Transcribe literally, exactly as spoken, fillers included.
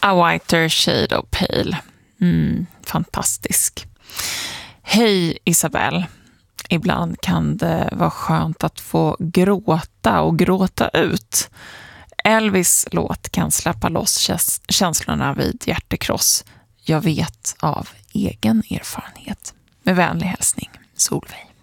A Whiter Shade of Pale. Mm, fantastisk. Hej Isabelle. Ibland kan det vara skönt att få gråta och gråta ut. Elvis låt kan släppa loss känslorna vid hjärtekross. Jag vet av egen erfarenhet. Med vänlig hälsning, Solveig.